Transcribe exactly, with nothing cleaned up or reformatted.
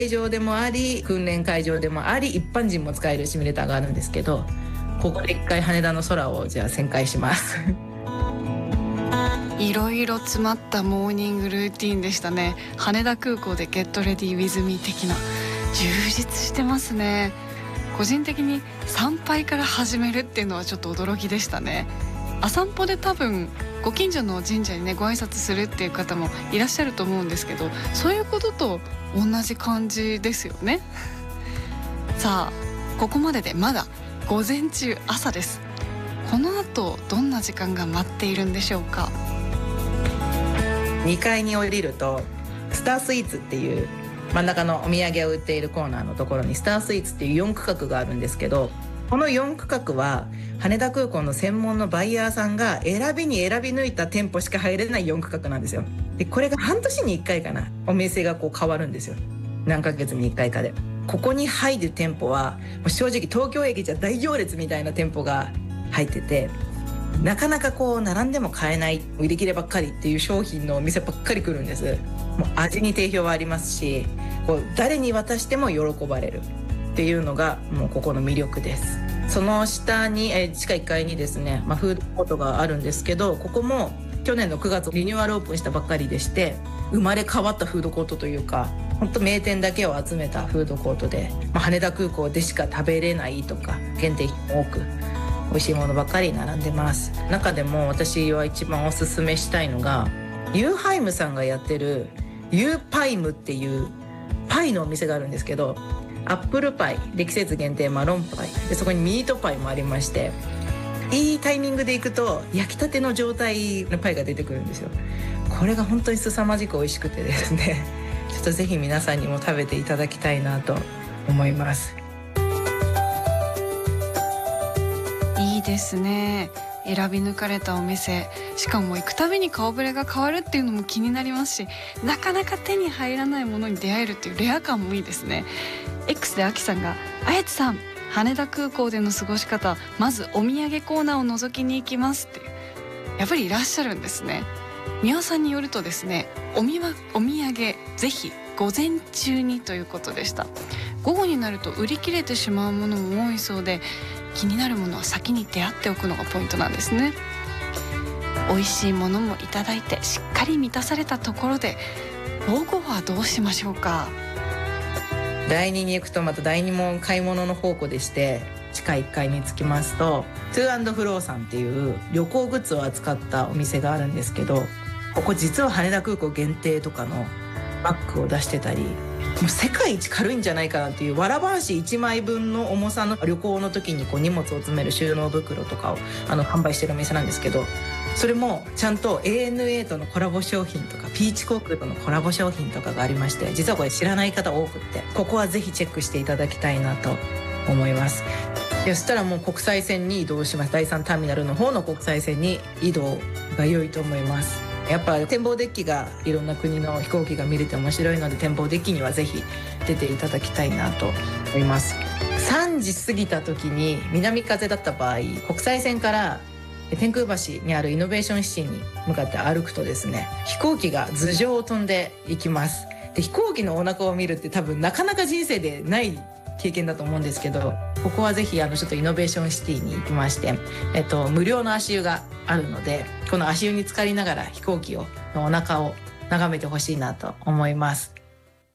会場でもあり、訓練会場でもあり、一般人も使えるシミュレーターがあるんですけど、ここで一回羽田の空をじゃあ旋回しますいろいろ詰まったモーニングルーティンでしたね。羽田空港でゲットレディウィズミ的な、充実してますね。個人的に参拝から始めるっていうのはちょっと驚きでしたね。あ散歩で多分ご近所の神社にねご挨拶するっていう方もいらっしゃると思うんですけど、そういうことと同じ感じですよね。さあここまででまだ午前中、朝です。この後どんな時間が待っているんでしょうか。 にかいに降りるとスタースイーツっていう真ん中のお土産を売っているコーナーのところにスタースイーツっていうよん区画があるんですけど、このよん区画は羽田空港の専門のバイヤーさんが選びに選び抜いた店舗しか入れないよん区画なんですよ。でこれが半年にいっかいかな、お店がこう変わるんですよ。何ヶ月にいっかいかで。ここに入る店舗はもう正直東京駅じゃ大行列みたいな店舗が入ってて、なかなかこう並んでも買えない、売り切ればっかりっていう商品のお店ばっかり来るんです。もう味に定評はありますし、こう誰に渡しても喜ばれるっていうのがもうここの魅力です。その下にえ地下いっかいにですね、まあ、フードコートがあるんですけど、ここも去年のくがつリニューアルオープンしたばっかりでして、生まれ変わったフードコートというか、本当名店だけを集めたフードコートで、まあ、羽田空港でしか食べれないとか限定品も多く美味しいものばっかり並んでます。中でも私は一番おすすめしたいのがユーハイムさんがやってるユーパイムっていうパイのお店があるんですけど、アップルパイで季節限定マロンパイで、そこにミートパイもありまして、いいタイミングで行くと焼きたての状態のパイが出てくるんですよ。これが本当に凄まじく美味しくてですねちょっとぜひ皆さんにも食べていただきたいなと思います。 いいですね。選び抜かれたお店、しかも行くたびに顔ぶれが変わるっていうのも気になりますし、なかなか手に入らないものに出会えるっていうレア感もいいですね。 X であきさんが「あやちさん、羽田空港での過ごし方、まずお土産コーナーを覗きに行きます」ってやっぱりいらっしゃるんですね。三輪さんによるとですね、おみわお土産ぜひ午前中にということでした。午後になると売り切れてしまうものも多いそうで、気になるものは先に出会っておくのがポイントなんですね。美味しいものもいただいてしっかり満たされたところで、午後はどうしましょうか。 だいにに行くとまただいにも買い物の宝庫でして、地下いっかいに着きますとトゥーアンドフローさんっていう旅行グッズを扱ったお店があるんですけど、ここ実は羽田空港限定とかのバッグを出してたり、もう世界一軽いんじゃないかなっていうわらばんしいちまいぶんの重さの旅行の時にこう荷物を詰める収納袋とかをあの販売してるお店なんですけど、それもちゃんと エーエヌエー とのコラボ商品とかピーチ航空とのコラボ商品とかがありまして、実はこれ知らない方多くって、ここはぜひチェックしていただきたいなと思います。そしたらもう国際線に移動します。だいさんターミナルの方の国際線に移動が良いと思います。やっぱ展望デッキがいろんな国の飛行機が見れて面白いので、展望デッキにはぜひ出ていただきたいなと思います。さんじ過ぎた時に南風だった場合、国際線から天空橋にあるイノベーションシティに向かって歩くとですね、飛行機が頭上を飛んでいきます。で飛行機のお腹を見るって多分なかなか人生でない経験だと思うんですけど、ここはぜひあのちょっとイノベーションシティに行きまして、えっと、無料の足湯があるので、この足湯に浸かりながら飛行機をのお腹を眺めてほしいなと思います。